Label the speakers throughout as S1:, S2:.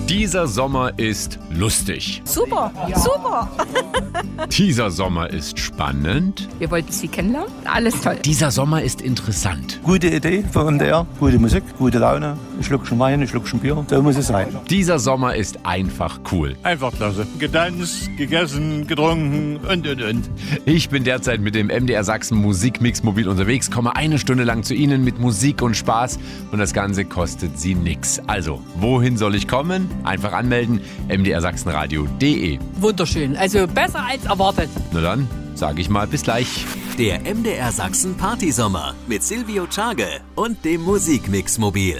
S1: Dieser Sommer ist lustig.
S2: Super, super.
S1: Dieser Sommer ist spannend.
S2: Wir wollten Sie kennenlernen. Alles toll.
S1: Dieser Sommer ist interessant.
S3: Gute Idee von MDR, gute Musik, gute Laune, ein Schluckchen Wein, ein Schluckchen Bier, so muss es sein.
S1: Dieser Sommer ist einfach cool.
S4: Einfach klasse. Getanzt, gegessen, getrunken und.
S1: Ich bin derzeit mit dem MDR Sachsen Musikmix mobil unterwegs, komme eine Stunde lang zu Ihnen mit Musik und Spaß und das Ganze kostet Sie nix. Also, wohin soll ich kommen? Einfach anmelden, mdrsachsenradio.de.
S2: Wunderschön. Also besser als erwartet.
S1: Na dann, sage ich mal bis gleich.
S5: Der MDR Sachsen Partysommer mit Silvio Czage und dem Musikmix mobil.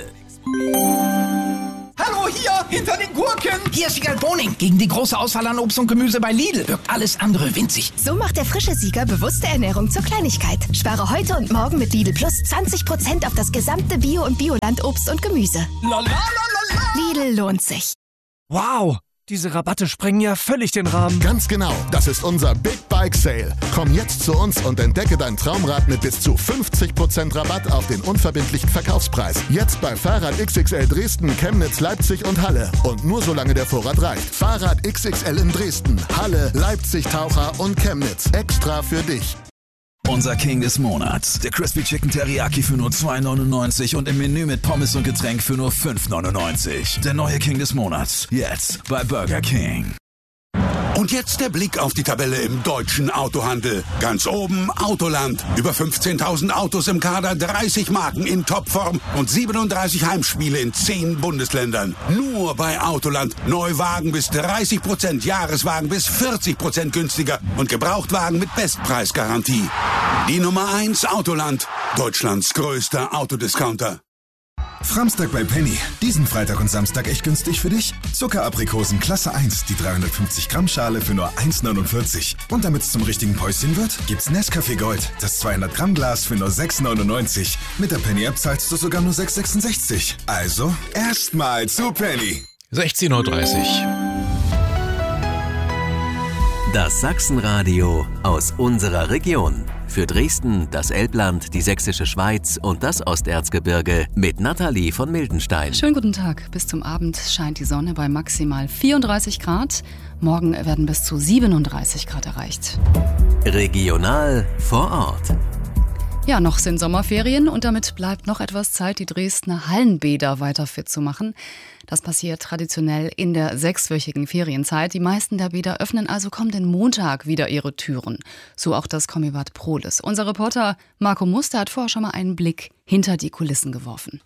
S6: Hallo, hier, hinter den Gurken. Hier ist Sieger Boning. Gegen die große Auswahl an Obst und Gemüse bei Lidl wirkt alles andere winzig.
S7: So macht der frische Sieger bewusste Ernährung zur Kleinigkeit. Spare heute und morgen mit Lidl Plus 20% auf das gesamte Bio- und Bioland-Obst und Gemüse. Lidl lohnt sich.
S8: Wow, diese Rabatte sprengen ja völlig den Rahmen.
S9: Ganz genau, das ist unser Big Bike Sale. Komm jetzt zu uns und entdecke dein Traumrad mit bis zu 50% Rabatt auf den unverbindlichen Verkaufspreis. Jetzt bei Fahrrad XXL Dresden, Chemnitz, Leipzig und Halle. Und nur solange der Vorrat reicht. Fahrrad XXL in Dresden, Halle, Leipzig, Taucher und Chemnitz. Extra für dich.
S10: Unser King des Monats. Der Crispy Chicken Teriyaki für nur $2,99 und im Menü mit Pommes und Getränk für nur $5,99. Der neue King des Monats. Jetzt bei Burger King.
S11: Und jetzt der Blick auf die Tabelle im deutschen Autohandel. Ganz oben Autoland. Über 15.000 Autos im Kader, 30 Marken in Topform und 37 Heimspiele in 10 Bundesländern. Nur bei Autoland. Neuwagen bis 30%, Jahreswagen bis 40% günstiger und Gebrauchtwagen mit Bestpreisgarantie. Die Nummer 1 Autoland. Deutschlands größter Autodiscounter.
S12: Framstag bei Penny. Diesen Freitag und Samstag echt günstig für dich. Zuckeraprikosen Klasse 1, die 350 Gramm Schale für nur $1,49. Und damit es zum richtigen Päuschen wird, gibt's Nescafé Gold, das 200 Gramm Glas für nur $6,99. Mit der Penny-App zahlst du sogar nur $6,66. Also, erstmal zu Penny.
S13: 16:30 Uhr.
S5: Das Sachsenradio aus unserer Region. Für Dresden, das Elbland, die Sächsische Schweiz und das Osterzgebirge mit Nathalie von Mildenstein.
S14: Schönen guten Tag. Bis zum Abend scheint die Sonne bei maximal 34 Grad. Morgen werden bis zu 37 Grad erreicht.
S5: Regional vor Ort.
S14: Ja, noch sind Sommerferien und damit bleibt noch etwas Zeit, die Dresdner Hallenbäder weiter fit zu machen. Das passiert traditionell in der 6-wöchigen Ferienzeit. Die meisten der Bäder öffnen also kommenden Montag wieder ihre Türen. So auch das Kommivat Prohlis. Unser Reporter Marco Muster hat vorher schon mal einen Blick hinter die Kulissen geworfen.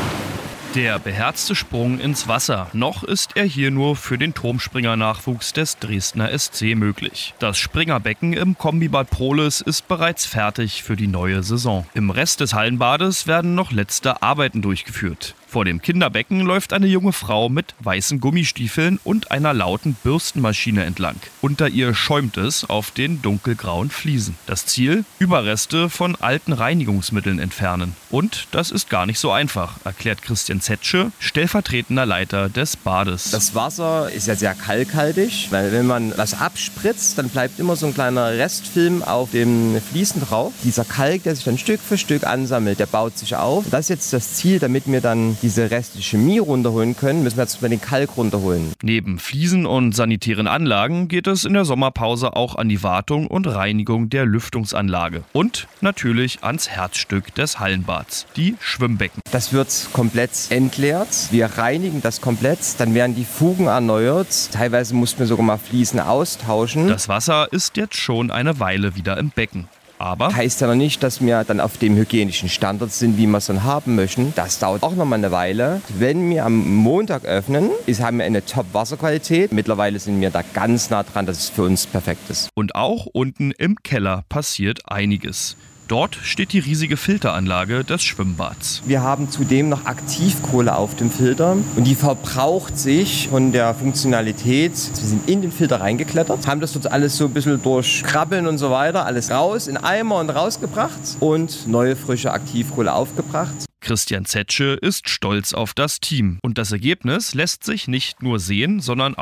S15: Der beherzte Sprung ins Wasser. Noch ist er hier nur für den Turmspringer-Nachwuchs des Dresdner SC möglich. Das Springerbecken im Kombibad Prohlis ist bereits fertig für die neue Saison. Im Rest des Hallenbades werden noch letzte Arbeiten durchgeführt. Vor dem Kinderbecken läuft eine junge Frau mit weißen Gummistiefeln und einer lauten Bürstenmaschine entlang. Unter ihr schäumt es auf den dunkelgrauen Fliesen. Das Ziel? Überreste von alten Reinigungsmitteln entfernen. Und das ist gar nicht so einfach, erklärt Christian Zetsche, stellvertretender Leiter des Bades.
S16: Das Wasser ist ja sehr kalkhaltig, weil wenn man was abspritzt, dann bleibt immer so ein kleiner Restfilm auf dem Fliesen drauf. Dieser Kalk, der sich dann Stück für Stück ansammelt, der baut sich auf. Das ist jetzt das Ziel, damit wir dann diese restliche Chemie runterholen können, müssen wir jetzt mal den Kalk runterholen.
S15: Neben Fliesen und sanitären Anlagen geht es in der Sommerpause auch an die Wartung und Reinigung der Lüftungsanlage. Und natürlich ans Herzstück des Hallenbads, die Schwimmbecken.
S16: Das wird komplett entleert. Wir reinigen das komplett, dann werden die Fugen erneuert. Teilweise mussten wir sogar mal Fliesen austauschen.
S15: Das Wasser ist jetzt schon eine Weile wieder im Becken. Aber
S16: heißt ja noch nicht, dass wir dann auf dem hygienischen Standard sind, wie wir es dann haben möchten. Das dauert auch noch mal eine Weile. Wenn wir am Montag öffnen, haben wir eine Top-Wasserqualität. Mittlerweile sind wir da ganz nah dran, dass es für uns perfekt ist.
S15: Und auch unten im Keller passiert einiges. Dort steht die riesige Filteranlage des Schwimmbads.
S16: Wir haben zudem noch Aktivkohle auf dem Filter und die verbraucht sich von der Funktionalität. Wir sind in den Filter reingeklettert, haben das dort alles so ein bisschen durch Krabbeln und so weiter, alles raus in Eimer und rausgebracht und neue frische Aktivkohle aufgebracht.
S15: Christian Zetsche ist stolz auf das Team und das Ergebnis lässt sich nicht nur sehen, sondern auch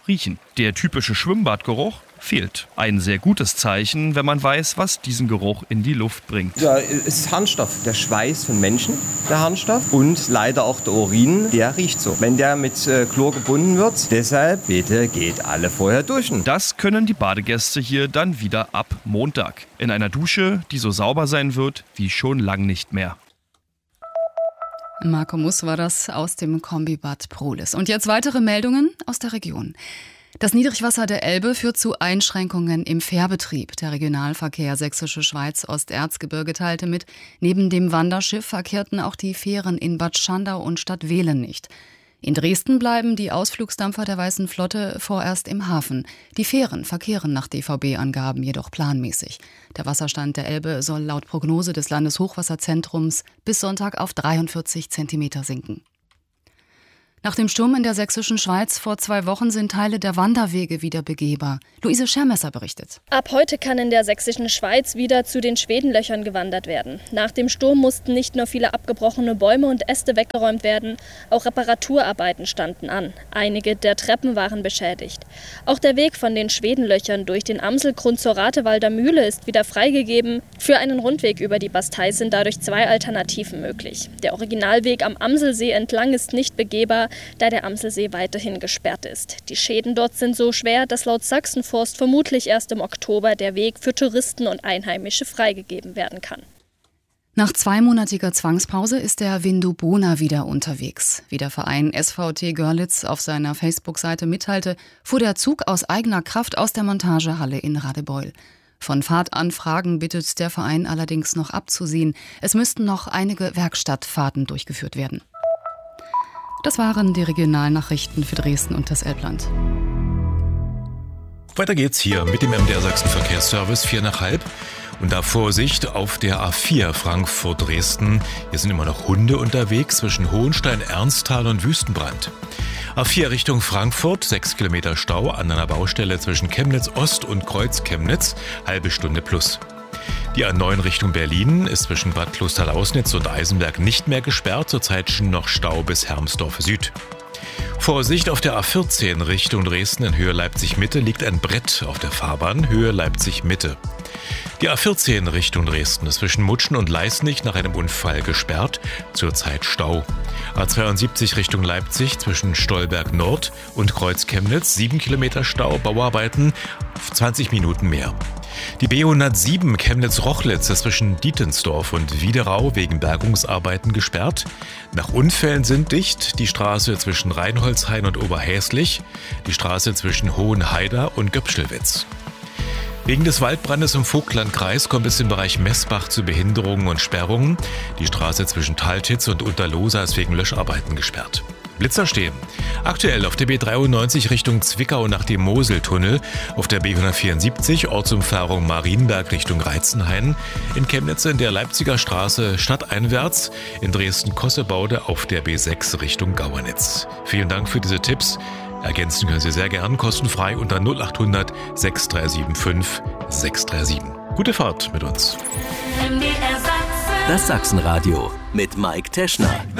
S15: riechen. Der typische Schwimmbadgeruch fehlt. Ein sehr gutes Zeichen, wenn man weiß, was diesen Geruch in die Luft bringt.
S16: Da ist Harnstoff, der Schweiß von Menschen, der Harnstoff, und leider auch der Urin, der riecht so. Wenn der mit Chlor gebunden wird, deshalb bitte geht alle vorher duschen.
S15: Das können die Badegäste hier dann wieder ab Montag. In einer Dusche, die so sauber sein wird wie schon lang nicht mehr.
S14: Marco Muss war das aus dem Kombibad Prohlis. Und jetzt weitere Meldungen aus der Region. Das Niedrigwasser der Elbe führt zu Einschränkungen im Fährbetrieb. Der Regionalverkehr Sächsische Schweiz-Osterzgebirge teilte mit, neben dem Wanderschiff verkehrten auch die Fähren in Bad Schandau und Stadtwehlen nicht. In Dresden bleiben die Ausflugsdampfer der Weißen Flotte vorerst im Hafen. Die Fähren verkehren nach DVB-Angaben jedoch planmäßig. Der Wasserstand der Elbe soll laut Prognose des Landeshochwasserzentrums bis Sonntag auf 43 Zentimeter sinken. Nach dem Sturm in der Sächsischen Schweiz vor 2 Wochen sind Teile der Wanderwege wieder begehbar. Luise Schermesser berichtet.
S13: Ab heute kann in der Sächsischen Schweiz wieder zu den Schwedenlöchern gewandert werden. Nach dem Sturm mussten nicht nur viele abgebrochene Bäume und Äste weggeräumt werden, auch Reparaturarbeiten standen an. Einige der Treppen waren beschädigt. Auch der Weg von den Schwedenlöchern durch den Amselgrund zur Ratewalder Mühle ist wieder freigegeben. Für einen Rundweg über die Bastei sind dadurch 2 Alternativen möglich. Der Originalweg am Amselsee entlang ist nicht begehbar, da der Amselsee weiterhin gesperrt ist. Die Schäden dort sind so schwer, dass laut Sachsenforst vermutlich erst im Oktober der Weg für Touristen und Einheimische freigegeben werden kann.
S14: Nach 2-monatiger Zwangspause ist der Windubona wieder unterwegs. Wie der Verein SVT Görlitz auf seiner Facebook-Seite mitteilte, fuhr der Zug aus eigener Kraft aus der Montagehalle in Radebeul. Von Fahrtanfragen bittet der Verein allerdings noch abzusehen. Es müssten noch einige Werkstattfahrten durchgeführt werden. Das waren die Regionalnachrichten für Dresden und das Elbland.
S17: Weiter geht's hier mit dem MDR Sachsen Verkehrsservice 4:30. Und da Vorsicht auf der A4 Frankfurt-Dresden. Hier sind immer noch Hunde unterwegs zwischen Hohenstein, Ernsthal und Wüstenbrand. A4 Richtung Frankfurt, 6 Kilometer Stau an einer Baustelle zwischen Chemnitz Ost und Kreuz Chemnitz, halbe Stunde plus. Die A9 Richtung Berlin ist zwischen Bad Klosterlausnitz und Eisenberg nicht mehr gesperrt, zurzeit schon noch Stau bis Hermsdorf Süd. Vorsicht auf der A14 Richtung Dresden in Höhe Leipzig-Mitte liegt ein Brett auf der Fahrbahn, Höhe Leipzig-Mitte. Die A14 Richtung Dresden ist zwischen Mutschen und Leisnig nach einem Unfall gesperrt, zurzeit Stau. A72 Richtung Leipzig zwischen Stolberg Nord und Kreuz Chemnitz, 7 Kilometer Stau, Bauarbeiten, 20 Minuten mehr. Die B107 Chemnitz-Rochlitz ist zwischen Dietensdorf und Wiederau wegen Bergungsarbeiten gesperrt. Nach Unfällen sind dicht die Straße zwischen Reinholzhain und Oberhäslich, die Straße zwischen Hohenhaida und Göpschelwitz. Wegen des Waldbrandes im Vogtlandkreis kommt es im Bereich Messbach zu Behinderungen und Sperrungen. Die Straße zwischen Taltitz und Unterlosa ist wegen Löscharbeiten gesperrt. Blitzer stehen. Aktuell auf der B93 Richtung Zwickau nach dem Moseltunnel, auf der B174 Ortsumfahrung Marienberg Richtung Reitzenhain, in Chemnitz in der Leipziger Straße stadteinwärts, in Dresden-Kossebaude auf der B6 Richtung Gauernitz. Vielen Dank für diese Tipps. Ergänzen können Sie sehr gern kostenfrei unter 0800 6375 637. Gute Fahrt mit uns.
S5: Das Sachsenradio mit Mike Teschner.